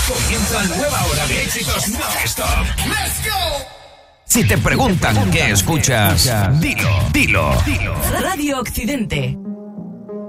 Comienza nueva hora de éxitos non-stop. ¡Let's go! Si te preguntan qué escuchas, dilo. Radio Occidente.